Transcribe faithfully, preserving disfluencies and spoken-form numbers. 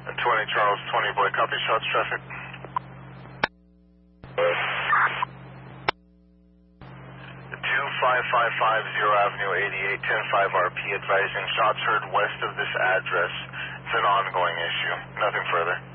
twenty Charles, twenty boy, copy shots traffic. two five five five zero Avenue eighty-eight, ten five R P advising shots heard west of this address. It's an ongoing issue. Nothing further.